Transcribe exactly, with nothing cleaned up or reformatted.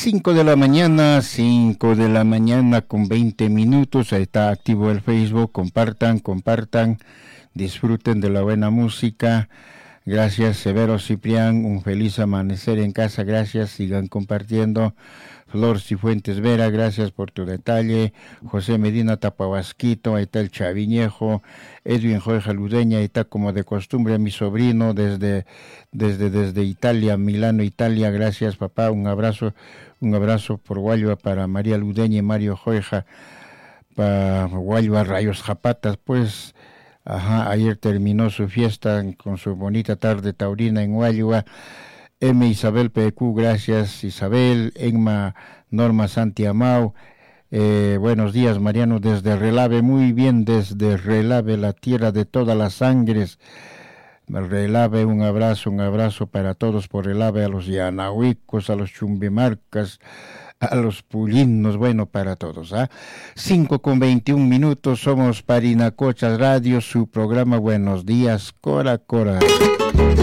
cinco de la mañana, cinco de la mañana con veinte minutos. Ahí está activo el Facebook. Compartan, compartan, disfruten de la buena música. Gracias, Severo Ciprián. Un feliz amanecer en casa. Gracias, sigan compartiendo. Flor Cifuentes Vera, gracias por tu detalle. José Medina Tapahuasquito, ahí está el Chaviñejo. Edwin Jorge Ludeña, ahí está como de costumbre mi sobrino desde, desde, desde Italia, Milano, Italia. Gracias, papá. Un abrazo, un abrazo por Guayua para María Ludeña y Mario Joeja. Para Guayua Rayos Zapatas, pues, ajá, ayer terminó su fiesta con su bonita tarde taurina en Guayua. M. Isabel P Q, gracias Isabel. Enma Norma Santiamau, eh, buenos días Mariano desde Relave, muy bien desde Relave, la tierra de todas las sangres. Relave, un abrazo, un abrazo para todos por Relave, a los yanahuicos, a los chumbimarcas, a los pulinos, bueno, para todos. ¿ah? cinco con veintiún minutos, somos Parinacochas Radio, su programa Buenos Días, Cora Cora.